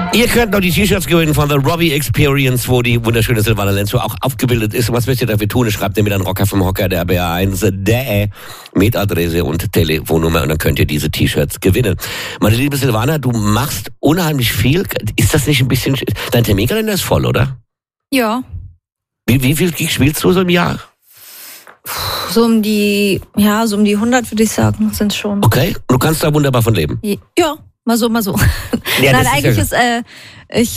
Ihr könnt noch die T-Shirts gewinnen von The Robbie Experience, wo die wunderschöne Silvana Lenzo auch aufgebildet ist. Und was müsst ihr dafür tun? Schreibt ihr mit an Rocker vom Hocker der BR1 mit Adresse und Telefonnummer und dann könnt ihr diese T-Shirts gewinnen. Meine liebe Silvana, du machst unheimlich viel. Ist das nicht ein bisschen... Dein Terminkalender ist voll, oder? Ja. Wie viel Gigs spielst du so im Jahr? So um die 100 würde ich sagen, sind schon. Okay, du kannst da wunderbar von leben. Ja, mal so. Ja, Nein, eigentlich ich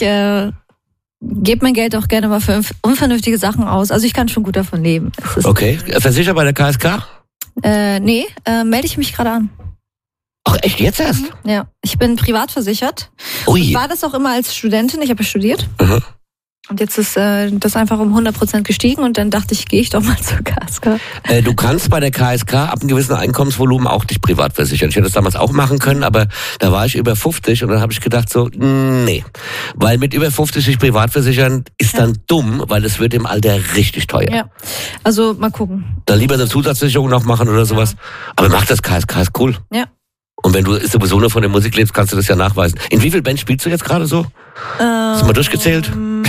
gebe mein Geld auch gerne mal für unvernünftige Sachen aus. Also ich kann schon gut davon leben. Okay, versichert bei der KSK? Nee, melde ich mich gerade an. Ach echt, jetzt erst? Ja, ich bin privat versichert. Ui. War das auch immer als Studentin, ich habe ja studiert. Mhm. Und jetzt ist das einfach um 100% gestiegen und dann dachte ich, gehe ich doch mal zur KSK. Du kannst bei der KSK ab einem gewissen Einkommensvolumen auch dich privat versichern. Ich hätte das damals auch machen können, aber da war ich über 50 und dann habe ich gedacht so, nee. Weil mit über 50 sich privat versichern ist dann dumm, weil es wird im Alter richtig teuer. Ja, also mal gucken. Dann lieber eine Zusatzversicherung noch machen oder sowas. Aber mach das, KSK ist cool. Ja. Und wenn du sowieso nur von der Musik lebst, kannst du das ja nachweisen. In wie vielen Bands spielst du jetzt gerade so? Hast du mal durchgezählt?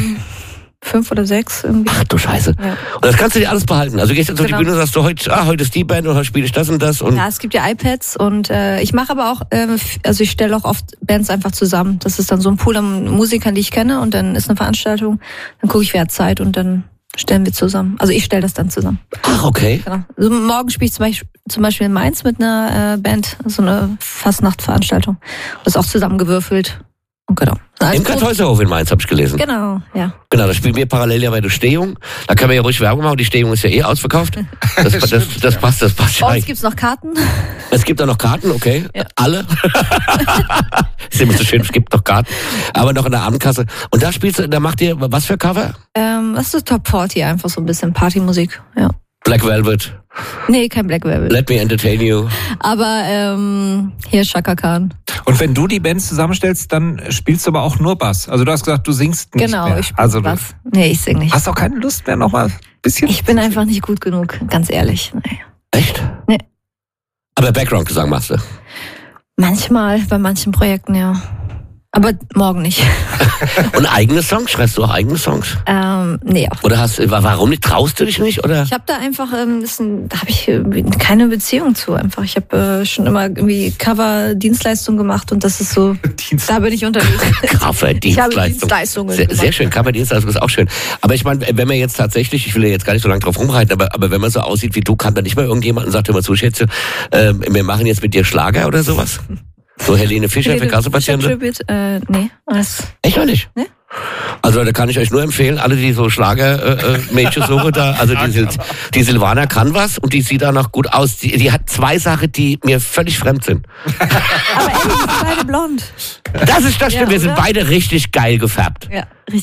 5 oder 6 irgendwie. Ach du Scheiße. Ja. Und das kannst du dir alles behalten. Also du gehst jetzt auf die Bühne und sagst du, heute ist die Band und heute spiele ich das und das. Und ja, es gibt ja iPads und ich mache aber auch, also ich stelle auch oft Bands einfach zusammen. Das ist dann so ein Pool an Musikern, die ich kenne und dann ist eine Veranstaltung, dann gucke ich, wer hat Zeit und dann stellen wir zusammen. Also ich stelle das dann zusammen. Ach, okay. Genau. Also morgen spiele ich zum Beispiel in Mainz mit einer Band, so eine Fastnachtveranstaltung. Das ist auch zusammengewürfelt. Und genau. Im Kartäuserhof in Mainz, habe ich gelesen. Genau, ja. Genau, da spielen wir parallel ja bei der Stehung. Da können wir ja ruhig Werbung machen. Die Stehung ist ja ausverkauft. Das passt Bei ja. uns gibt's noch Karten. Es gibt auch noch Karten, okay. Ja. Alle. Ist immer so schön, es gibt noch Karten. Aber noch in der Abendkasse. Und da da macht ihr was für Cover? Das ist Top 40, einfach so ein bisschen Partymusik, ja. Black Velvet. Nee, kein Black Velvet. Let Me Entertain You. Aber hier Chaka Khan. Und wenn du die Bands zusammenstellst, dann spielst du aber auch nur Bass. Also du hast gesagt, du singst nicht mehr. Genau, ich spiele Bass. Nee, ich sing nicht. Hast auch keine Lust mehr, nochmal ein bisschen? Ich bin einfach nicht gut genug, ganz ehrlich. Nee. Echt? Nee. Aber Background-Gesang machst du? Manchmal, bei manchen Projekten, ja. Aber morgen nicht. Und eigene Songs? Schreibst du auch eigene Songs? Nee, auch. Oder warum nicht? Traust du dich nicht? Oder? Ich habe da einfach, da habe ich keine Beziehung zu einfach. Ich habe schon immer irgendwie Cover-Dienstleistungen gemacht und das ist so, da bin ich unterwegs. Cover-Dienstleistung. Ich habe Dienstleistungen sehr schön, Cover-Dienstleistung ist auch schön. Aber ich meine, wenn man jetzt tatsächlich, ich will ja jetzt gar nicht so lange drauf rumreiten, aber wenn man so aussieht wie du, kann da nicht mal irgendjemand und sagt, hör mal zu, Schätze, wir machen jetzt mit dir Schlager oder sowas? So Helene Fischer für Kassenpatienten? Nee. Echt noch nicht? Nee. Also da kann ich euch nur empfehlen, alle die so Schlager-Mädchen suchen da, also die Silvana kann was und die sieht da noch gut aus. Die hat zwei Sachen, die mir völlig fremd sind. Aber ey, wir sind beide blond. Das stimmt, Ja, wir sind oder? beide richtig geil gefärbt. Ja, richtig.